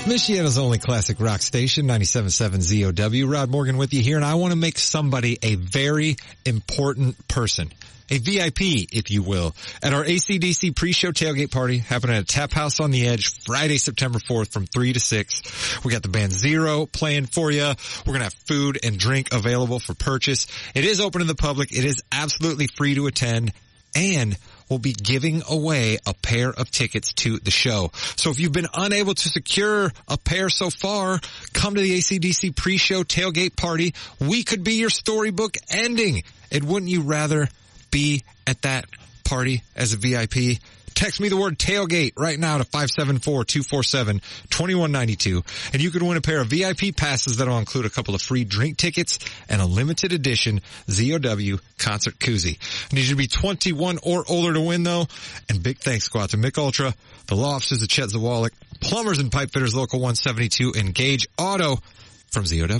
Michiana's only classic rock station, 97.7 ZOW. Rod Morgan with you here, and I want to make somebody a very important person. A VIP, if you will, at our AC/DC pre-show tailgate party happening at Tap House on the Edge, Friday, September 4th from 3 to 6. We got the band Zero playing for you. We're going to have food and drink available for purchase. It is open to the public. It is absolutely free to attend, and we'll be giving away a pair of tickets to the show. So if you've been unable to secure a pair so far, come to the AC/DC pre-show tailgate party. We could be your storybook ending. And wouldn't you rather be at that party as a VIP? Text me the word tailgate right now to 574-247-2192, and you could win a pair of VIP passes that'll include a couple of free drink tickets and a limited edition ZOW concert koozie. I need you to be 21 or older to win, though. And big thanks go out to Mick Ultra, the law offices of Chet Zawalik, Plumbers and Pipe Fitters Local 172, and Gage Auto from ZOW.